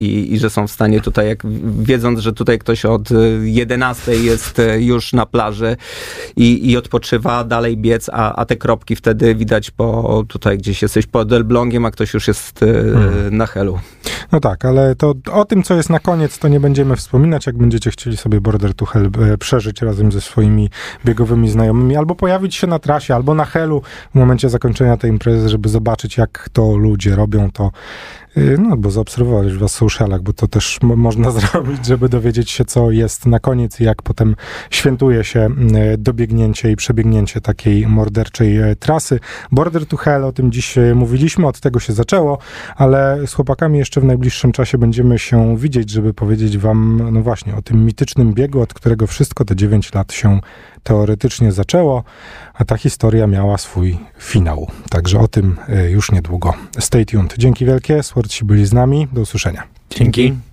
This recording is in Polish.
i że są w stanie tutaj, jak wiedząc, że tutaj ktoś od 11 jest już na plaży i odpoczywa, dalej biec, a te kropki wtedy widać tutaj gdzieś jesteś pod Elblągiem, a ktoś już jest na Helu. No tak, ale to o tym, co jest na koniec, to nie będziemy wspominać. Jak będziecie chcieli sobie Border to Hell przeżyć razem ze swoimi biegowymi znajomymi, albo pojawić się na trasie, albo na Helu w momencie zakończenia tej imprezy, żeby zobaczyć, jak to ludzie robią, to albo zaobserwować was w socialach, bo to też można zrobić, żeby dowiedzieć się, co jest na koniec i jak potem świętuje się dobiegnięcie i przebiegnięcie takiej morderczej trasy. Border to Hell, o tym dziś mówiliśmy, od tego się zaczęło, ale z chłopakami jeszcze w najbliższym czasie będziemy się widzieć, żeby powiedzieć wam, no właśnie, o tym mitycznym biegu, od którego wszystko te 9 lat się teoretycznie zaczęło, a ta historia miała swój finał. Także o tym już niedługo. Stay tuned. Dzięki wielkie, Swordsi byli z nami. Do usłyszenia. Dzięki.